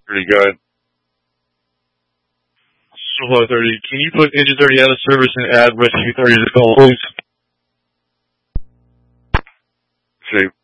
Pretty good. So 30. Can you put engine 30 out of service and add rescue 30 to call, please? Say